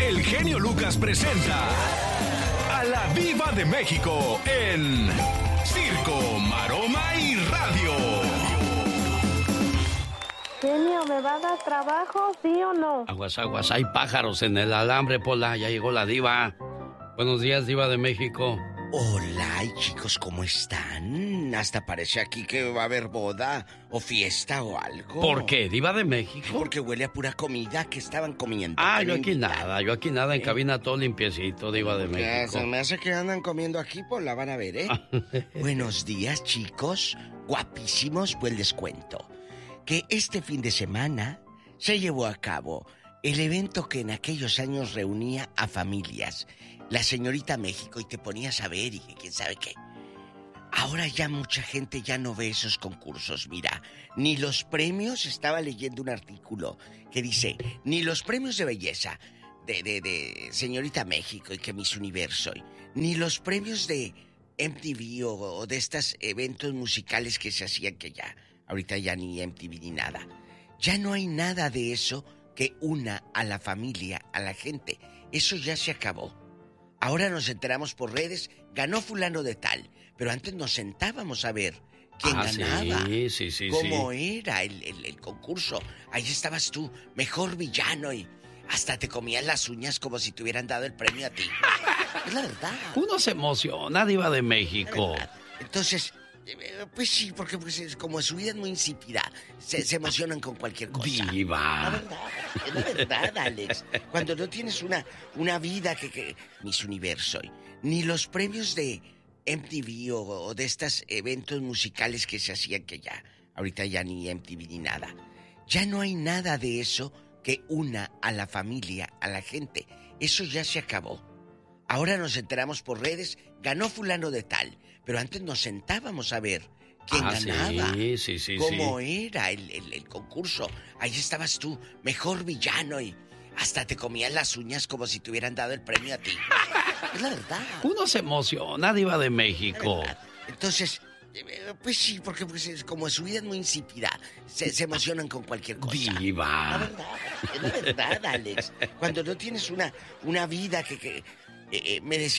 El genio Lucas presenta a la Diva de México en Circo, Maroma y Radio. Genio, ¿me va a dar trabajo, sí o no? Aguas, aguas, hay pájaros en el alambre, Pola. Ya llegó la Diva. Buenos días, Diva de México. Hola, y chicos, ¿cómo están? Hasta parece aquí que va a haber boda o fiesta o algo. ¿Por qué, Diva de México? Porque huele a pura comida que estaban comiendo. Yo aquí nada, en cabina todo limpiecito, Diva de México. Se me hace que andan comiendo aquí, pues la van a ver, ¿eh? Buenos días, chicos, guapísimos, pues les cuento que este fin de semana se llevó a cabo el evento que en aquellos años reunía a familias. La señorita México, y te ponías a ver y quién sabe qué. Ahora ya mucha gente ya no ve esos concursos, mira. Ni los premios, estaba leyendo un artículo que dice, ni los premios de belleza de señorita México y que Miss Universo, ni los premios de MTV o de estos eventos musicales que se hacían que ya, ahorita ya ni MTV ni nada. Ya no hay nada de eso que una a la familia, a la gente. Eso ya se acabó. Ahora nos enteramos por redes, ganó fulano de tal, pero antes nos sentábamos a ver quién ganaba, cómo era el concurso. Ahí estabas tú, mejor villano, y hasta te comías las uñas como si te hubieran dado el premio a ti. Es la verdad. Uno se emociona, Diva de México. Entonces, pues sí, porque pues, como su vida es muy insípida, se emocionan con cualquier cosa. Diva. La verdad, Alex. Cuando no tienes una vida que Miss Universo, ni los premios de MTV o de estos eventos musicales que se hacían que ya, ahorita ya ni MTV ni nada. Ya no hay nada de eso que una a la familia, a la gente. Eso ya se acabó. Ahora nos enteramos por redes, ganó fulano de tal, pero antes nos sentábamos a ver quién ganaba, cómo era el concurso. Ahí estabas tú, mejor villano, y hasta te comías las uñas como si te hubieran dado el premio a ti. Es la verdad. Uno se emociona, Diva de México. Entonces, pues sí, porque pues, como su vida es muy insípida, se emocionan con cualquier cosa. Diva. La verdad, Alex. Cuando no tienes una vida que me decía